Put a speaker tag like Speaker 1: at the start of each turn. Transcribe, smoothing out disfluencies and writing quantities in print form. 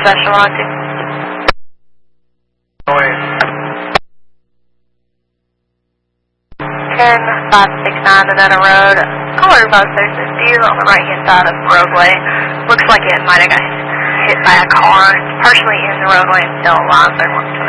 Speaker 1: Special on 2. 10-569 Nevada Road. Caller 5650 on the right hand side of the roadway. Looks like it might have got hit by a car. It's partially in the roadway and still alive.